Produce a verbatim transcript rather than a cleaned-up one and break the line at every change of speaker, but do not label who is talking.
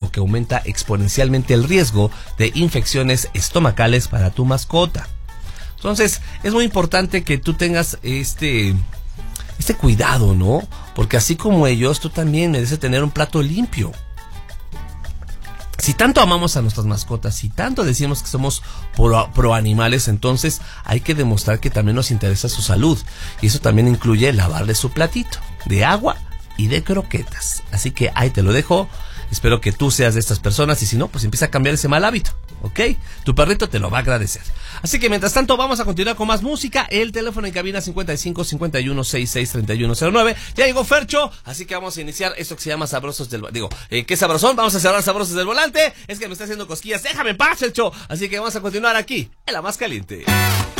lo que aumenta exponencialmente el riesgo de infecciones estomacales para tu mascota. Entonces, es muy importante que tú tengas este, este cuidado, ¿no? Porque así como ellos, tú también mereces tener un plato limpio. Si tanto amamos a nuestras mascotas, si tanto decimos que somos pro, pro animales, entonces hay que demostrar que también nos interesa su salud. Y eso también incluye lavarle su platito de agua y de croquetas. Así que ahí te lo dejo. Espero que tú seas de estas personas y si no, pues empieza a cambiar ese mal hábito, ¿ok? Tu perrito te lo va a agradecer. Así que mientras tanto vamos a continuar con más música. El teléfono en cabina cincuenta y cinco, cincuenta y uno, sesenta y seis, treinta y uno cero nueve. Ya llegó Fercho, así que vamos a iniciar esto que se llama Sabrosos del... Digo, eh, ¿qué sabrosón? Vamos a cerrar Sabrosos del Volante. Es que me está haciendo cosquillas. Déjame en paz, Fercho. Así que vamos a continuar aquí, en La Más Caliente.